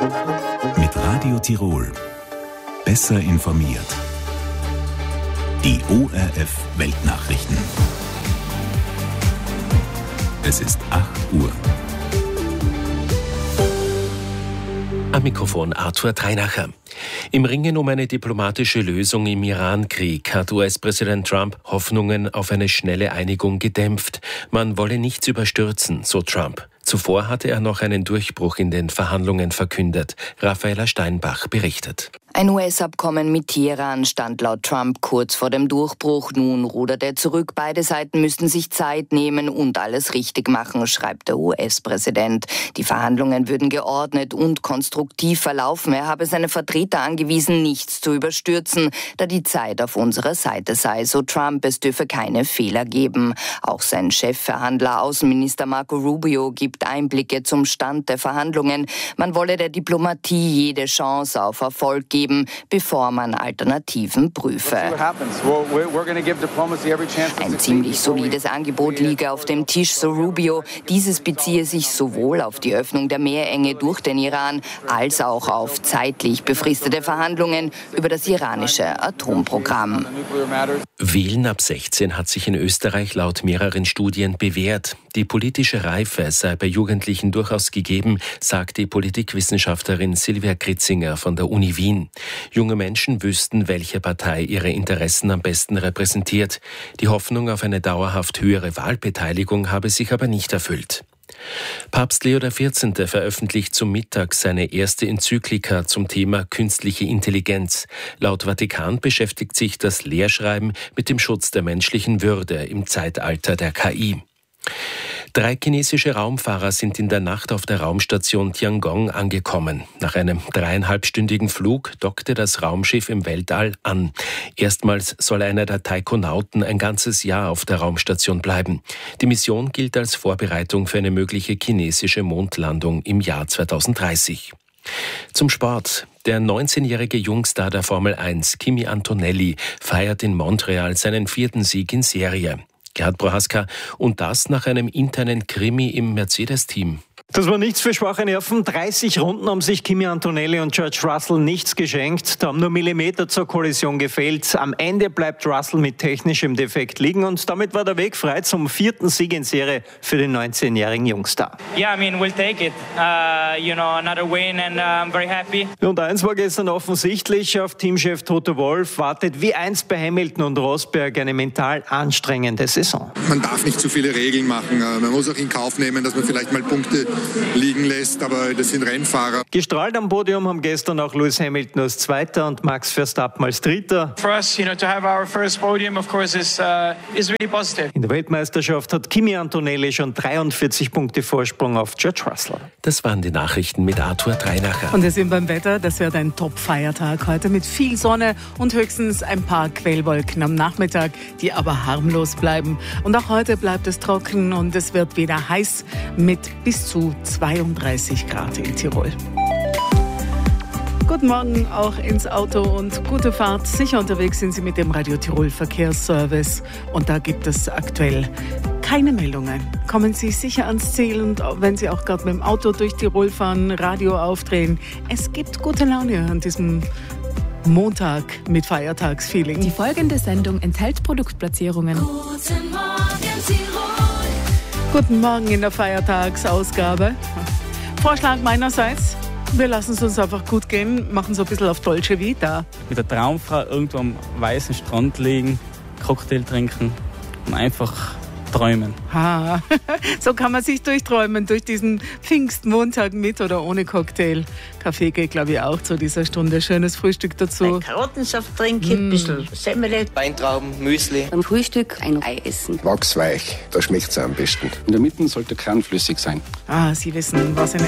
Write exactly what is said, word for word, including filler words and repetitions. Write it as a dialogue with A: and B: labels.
A: Mit Radio Tirol. Besser informiert. Die O R F Weltnachrichten. Es ist acht Uhr.
B: Am Mikrofon Arthur Treinacher. Im Ringen um eine diplomatische Lösung im Iran-Krieg hat U S-Präsident Trump Hoffnungen auf eine schnelle Einigung gedämpft. Man wolle nichts überstürzen, so Trump. Zuvor hatte er noch einen Durchbruch in den Verhandlungen verkündet. Raffaella Steinbach berichtet.
C: Ein U S-Abkommen mit Teheran stand laut Trump kurz vor dem Durchbruch. Nun rudert er zurück. Beide Seiten müssten sich Zeit nehmen und alles richtig machen, schreibt der U S-Präsident. Die Verhandlungen würden geordnet und konstruktiv verlaufen. Er habe seine Vertreter angewiesen, nichts zu überstürzen, da die Zeit auf unserer Seite sei. So Trump, es dürfe keine Fehler geben. Auch sein Chefverhandler, Außenminister Marco Rubio, gibt Einblicke zum Stand der Verhandlungen. Man wolle der Diplomatie jede Chance auf Erfolg geben, bevor man Alternativen prüfe. Ein ziemlich solides Angebot liege auf dem Tisch, so Rubio. Dieses beziehe sich sowohl auf die Öffnung der Meerenge durch den Iran als auch auf zeitlich befristete Verhandlungen über das iranische Atomprogramm.
B: Wählen ab sechzehn hat sich in Österreich laut mehreren Studien bewährt. Die politische Reife sei bei Jugendlichen durchaus gegeben, sagt die Politikwissenschaftlerin Silvia Kritzinger von der Uni Wien. Junge Menschen wüssten, welche Partei ihre Interessen am besten repräsentiert. Die Hoffnung auf eine dauerhaft höhere Wahlbeteiligung habe sich aber nicht erfüllt. Papst Leo der vierzehnte veröffentlicht zum Mittag seine erste Enzyklika zum Thema künstliche Intelligenz. Laut Vatikan beschäftigt sich das Lehrschreiben mit dem Schutz der menschlichen Würde im Zeitalter der K I. Drei chinesische Raumfahrer sind in der Nacht auf der Raumstation Tiangong angekommen. Nach einem dreieinhalbstündigen Flug dockte das Raumschiff im Weltall an. Erstmals soll einer der Taikonauten ein ganzes Jahr auf der Raumstation bleiben. Die Mission gilt als Vorbereitung für eine mögliche chinesische Mondlandung im Jahr zweitausenddreißig. Zum Sport. Der neunzehnjährige Jungstar der Formel eins, Kimi Antonelli, feiert in Montreal seinen vierten Sieg in Serie. Gerhard Prohaska, und das nach einem internen Krimi im Mercedes-Team.
D: Das war nichts für schwache Nerven. dreißig Runden haben sich Kimi Antonelli und George Russell nichts geschenkt. Da haben nur Millimeter zur Kollision gefehlt. Am Ende bleibt Russell mit technischem Defekt liegen und damit war der Weg frei zum vierten Sieg in Serie für den neunzehnjährigen Jungstar.
E: Yeah, I mean, we'll take it. Uh, you know, another win and uh, I'm very happy.
D: Und eins war gestern offensichtlich, auf Teamchef Toto Wolff wartet wie einst bei Hamilton und Rosberg eine mental anstrengende Saison.
F: Man darf nicht zu viele Regeln machen. Man muss auch in Kauf nehmen, dass man vielleicht mal Punkte liegen lässt, aber das sind Rennfahrer.
D: Gestrahlt am Podium haben gestern auch Lewis Hamilton als Zweiter und Max Verstappen als Dritter.
E: For us, you know, to have our first podium, of course, is uh, is really positive.
D: In der Weltmeisterschaft hat Kimi Antonelli schon dreiundvierzig Punkte Vorsprung auf George Russell.
B: Das waren die Nachrichten mit Arthur Treinacher.
G: Und wir sind beim Wetter. Das wird ein Top-Feiertag heute mit viel Sonne und höchstens ein paar Quellwolken am Nachmittag, die aber harmlos bleiben. Und auch heute bleibt es trocken und es wird wieder heiß mit bis zu zweiunddreißig Grad in Tirol. Guten Morgen auch ins Auto und gute Fahrt. Sicher unterwegs sind Sie mit dem Radio Tirol Verkehrsservice und da gibt es aktuell keine Meldungen. Kommen Sie sicher ans Ziel und wenn Sie auch gerade mit dem Auto durch Tirol fahren, Radio aufdrehen. Es gibt gute Laune an diesem Montag mit Feiertagsfeeling.
H: Die folgende Sendung enthält Produktplatzierungen.
G: Guten Morgen Tirol. Guten Morgen in der Feiertagsausgabe. Vorschlag meinerseits, wir lassen es uns einfach gut gehen, machen so ein bisschen auf Dolce Vita.
I: Mit der Traumfrau irgendwo am weißen Strand liegen, Cocktail trinken und einfach träumen.
G: Ha, so kann man sich durchträumen durch diesen Pfingstmontag mit oder ohne Cocktail. Kaffee geht, glaube ich, auch zu dieser Stunde. Schönes Frühstück dazu.
J: Ein Karottensaft trinken, ein bisschen Semmel.
K: Weintrauben, Müsli.
L: Am Frühstück ein Ei essen.
M: Wachsweich, da schmeckt es am besten. In der Mitte sollte kernflüssig sein.
G: Ah, Sie wissen, was Ihnen